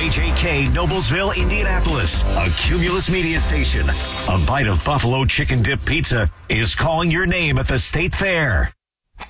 WKJK, Noblesville, Indianapolis, a Cumulus media station. A bite of buffalo chicken dip pizza is calling your name at the State Fair.